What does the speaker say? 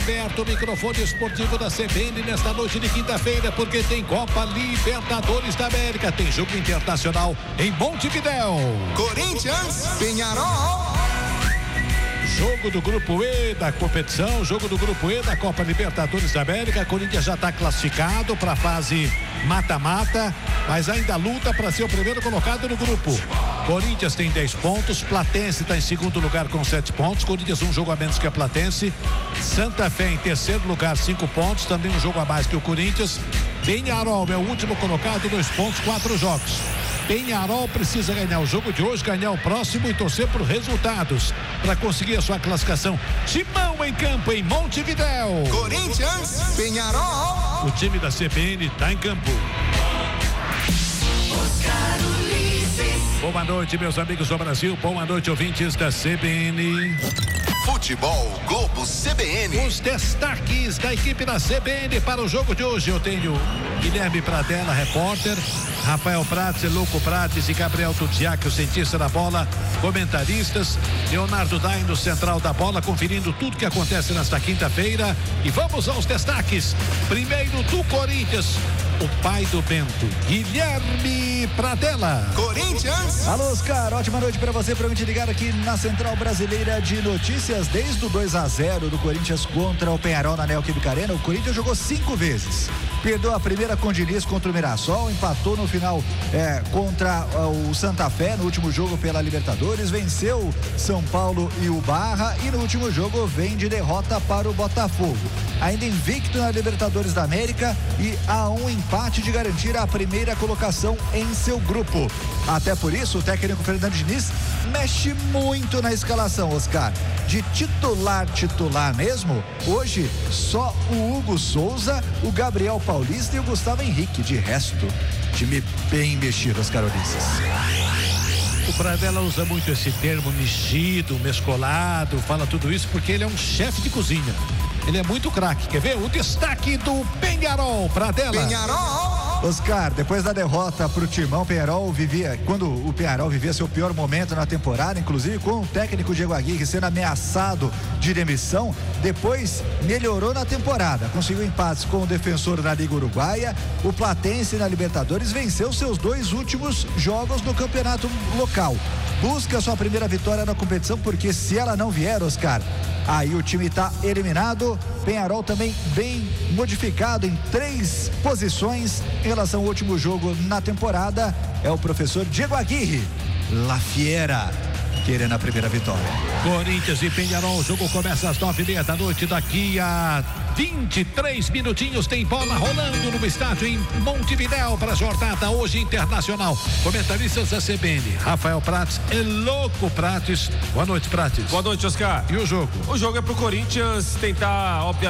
aberto o microfone esportivo da CBN nesta noite de quinta-feira, porque tem Copa Libertadores da América, tem jogo internacional em Montevidéu. Corinthians, Peñarol. Jogo do Grupo E da competição, jogo do Grupo E da Copa Libertadores da América. Corinthians já está classificado para a fase mata-mata, mas ainda luta para ser o primeiro colocado no grupo. Corinthians tem 10 pontos, Platense está em segundo lugar com 7 pontos, Corinthians um jogo a menos que a Platense. Santa Fé em terceiro lugar, 5 pontos, também um jogo a mais que o Corinthians. Peñarol é o último colocado, 2 pontos, 4 jogos. Peñarol precisa ganhar o jogo de hoje, ganhar o próximo e torcer por resultados para conseguir a sua classificação. Timão em campo em Montevidéu. Corinthians, Peñarol. O time da CBN está em campo. Boa noite, meus amigos do Brasil. Boa noite, ouvintes da CBN. Futebol Globo CBN. Os destaques da equipe da CBN para o jogo de hoje. Eu tenho Guilherme Pradella, repórter, Rafael Prates, Louco Prates e Gabriel Tudziak, o cientista da bola, comentaristas, Leonardo Dain no central da bola, conferindo tudo que acontece nesta quinta-feira. E vamos aos destaques. Primeiro do Corinthians, o pai do Bento, Guilherme Pradella. Corinthians. Alô, Oscar, ótima noite para você, para me te ligar aqui na Central Brasileira de Notícias. Desde o 2-0 do Corinthians contra o Peñarol na Neoquímica Arena, o Corinthians jogou 5 vezes. Perdeu a primeira com o Diniz contra o Mirassol, empatou no final contra o Santa Fé no último jogo pela Libertadores, venceu São Paulo e o Barra e no último jogo vem de derrota para o Botafogo. Ainda invicto na Libertadores da América e a um empate de garantir a primeira colocação em seu grupo. Até por isso, o técnico Fernando Diniz mexe muito na escalação, Oscar. De titular mesmo, hoje só o Hugo Souza, o Gabriel Paulista e o Gustavo Henrique. De resto, time bem mexido, Oscar Ulisses. O Pradella usa muito esse termo mexido, mescolado, fala tudo isso porque ele é um chefe de cozinha. Ele é muito craque. Quer ver? O destaque do Peñarol, Pradella. Peñarol. Oscar, depois da derrota pro Timão, quando o Peñarol vivia seu pior momento na temporada, inclusive com o técnico Diego Aguirre sendo ameaçado de demissão, depois melhorou na temporada, conseguiu empates com o Defensor na Liga Uruguaia, o Platense na Libertadores, venceu seus 2 últimos jogos no campeonato local. Busca sua primeira vitória na competição, porque se ela não vier, Oscar, aí o time está eliminado. Peñarol também bem modificado em 3 posições em relação ao último jogo na temporada. É o professor Diego Aguirre, La Fiera, querendo a primeira vitória. Corinthians e Peñarol, o jogo começa às 9:30 da noite. Daqui a 23 minutinhos tem bola rolando no estádio em Montevidéu para a jornada hoje internacional. Comentaristas da CBN, Rafael Prates e Louco Prates. Boa noite, Prates. Boa noite, Oscar. E o jogo? O jogo é pro Corinthians tentar, obviamente,